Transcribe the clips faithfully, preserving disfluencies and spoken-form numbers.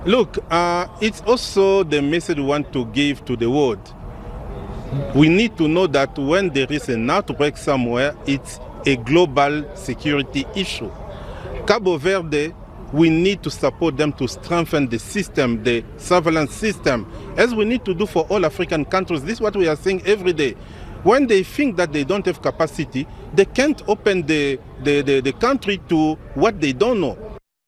Look, uh, it's also the message we want to give to the world. We need to know that when there is an outbreak somewhere, it's a global security issue. Cabo Verde, we need to support them to strengthen the system, the surveillance system, as we need to do for all African countries. This is what we are saying every day. When they think that they don't have capacity, they can't open the, the, the, the country to what they don't know.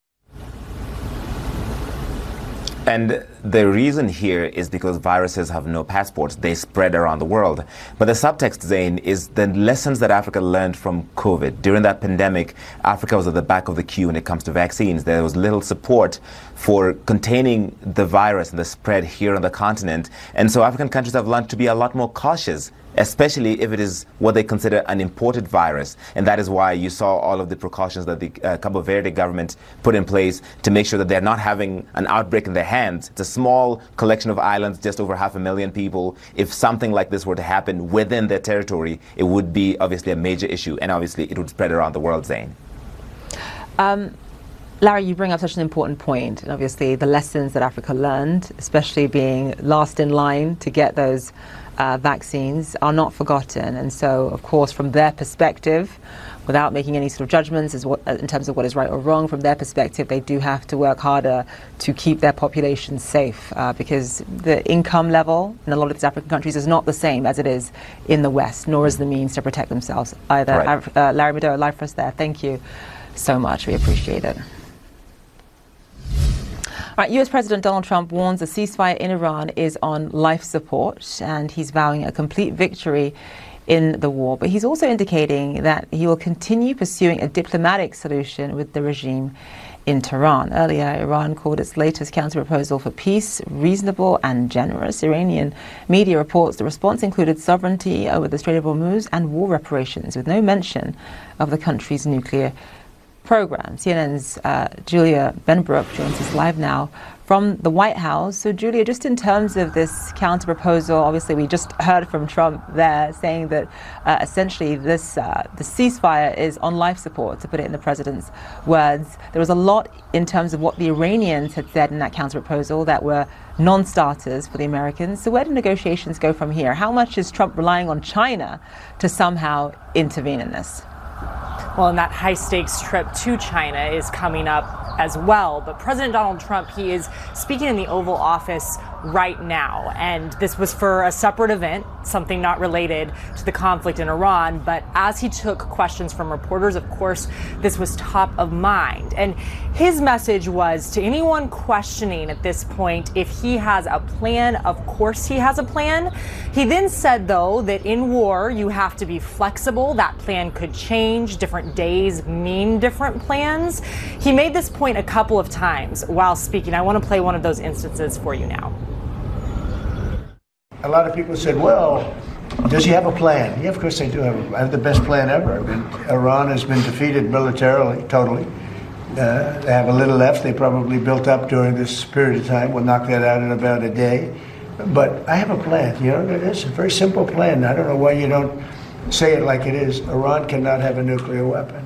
And the reason here is because viruses have no passports. They spread around the world. But the subtext, Zain, is the lessons that Africa learned from COVID. During that pandemic, Africa was at the back of the queue when it comes to vaccines. There was little support for containing the virus and the spread here on the continent. And so African countries have learned to be a lot more cautious, especially if it is what they consider an imported virus. And that is why you saw all of the precautions that the uh, Cabo Verde government put in place to make sure that they're not having an outbreak in their hands. It's a small collection of islands, just over half a million people. If something like this were to happen within their territory, it would be obviously a major issue, and obviously it would spread around the world, Zain. Um, Larry, you bring up such an important point, and obviously the lessons that Africa learned, especially being last in line to get those Uh, vaccines, are not forgotten. And so, of course, from their perspective, without making any sort of judgments as what, in terms of what is right or wrong, from their perspective, they do have to work harder to keep their population safe, uh, because the income level in a lot of these African countries is not the same as it is in the West, nor is the means to protect themselves either. Right. Uh, Larry Madowo, live for us there. Thank you so much. We appreciate it. Right, U S President Donald Trump warns a ceasefire in Iran is on life support, and he's vowing a complete victory in the war. But he's also indicating that he will continue pursuing a diplomatic solution with the regime in Tehran. Earlier, Iran called its latest counter-proposal for peace reasonable and generous. Iranian media reports the response included sovereignty over the Strait of Hormuz and war reparations, with no mention of the country's nuclear program. C N N's uh, Julia Benbrook joins us live now from the White House. So, Julia, just in terms of this counter-proposal, obviously we just heard from Trump there saying that uh, essentially this uh, the ceasefire is on life support, to put it in the president's words. There was a lot in terms of what the Iranians had said in that counter-proposal that were non-starters for the Americans. So where do negotiations go from here? How much is Trump relying on China to somehow intervene in this? Well, and that high-stakes trip to China is coming up as well. But President Donald Trump, he is speaking in the Oval Office right now. And this was for a separate event, something not related to the conflict in Iran. But as he took questions from reporters, of course, this was top of mind. And his message was to anyone questioning at this point if he has a plan. Of course he has a plan. He then said, though, that in war you have to be flexible. That plan could change. Different days mean different plans. He made this point a couple of times while speaking. I want to play one of those instances for you now. A lot of people said, well, does he have a plan? Yeah, of course they do have, have the best plan ever. I mean, Iran has been defeated militarily, totally. Uh, they have a little left. They probably built up during this period of time. We'll knock that out in about a day. But I have a plan. You know, it's a very simple plan. I don't know why you don't say it like it is. Iran cannot have a nuclear weapon.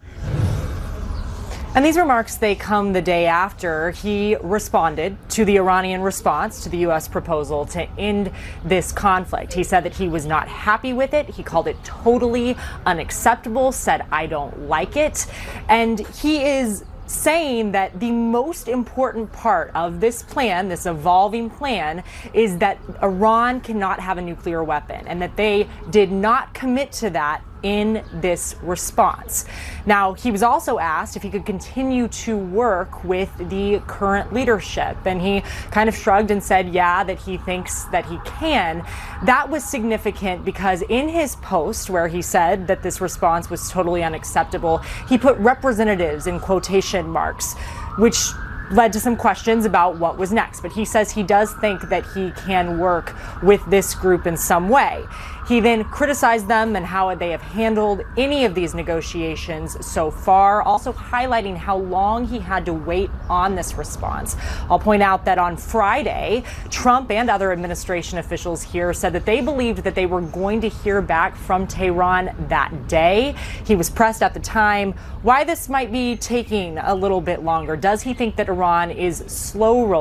And these remarks, they come the day after he responded to the Iranian response to the U S proposal to end this conflict. He said that he was not happy with it. He called it totally unacceptable, said, I don't like it. And he is saying that the most important part of this plan, this evolving plan, is that Iran cannot have a nuclear weapon, and that they did not commit to that in this response. Now, he was also asked if he could continue to work with the current leadership, and he kind of shrugged and said, yeah, that he thinks that he can. That was significant because in his post where he said that this response was totally unacceptable, he put representatives in quotation marks, which led to some questions about what was next. But he says he does think that he can work with this group in some way. He then criticized them and how they have handled any of these negotiations so far, also highlighting how long he had to wait on this response. I'll point out that on Friday, Trump and other administration officials here said that they believed that they were going to hear back from Tehran that day. He was pressed at the time why this might be taking a little bit longer. Does he think that Iran is slow rolling